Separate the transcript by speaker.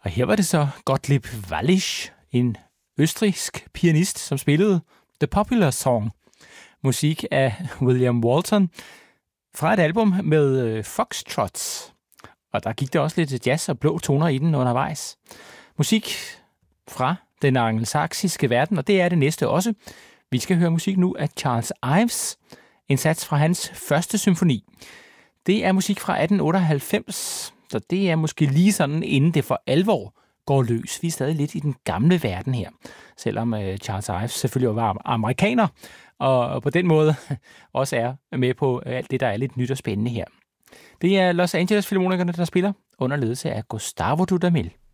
Speaker 1: Og her var det så Gottlieb Wallisch, en østrigsk pianist, som spillede The Popular Song, musik af William Walton, fra et album med foxtrots. Og der gik der også lidt jazz og blå toner i den undervejs. Musik fra den angelsaksiske verden, og det er det næste også. Vi skal høre musik nu af Charles Ives, en sats fra hans første symfoni. Det er musik fra 1898, så det er måske lige sådan, inden det for alvor går løs. Vi er stadig lidt i den gamle verden her, selvom Charles Ives selvfølgelig var amerikaner, og på den måde også er med på alt det, der er lidt nyt og spændende her. Det er Los Angeles Filharmonikerne, der spiller under ledelse af Gustavo Dudamel.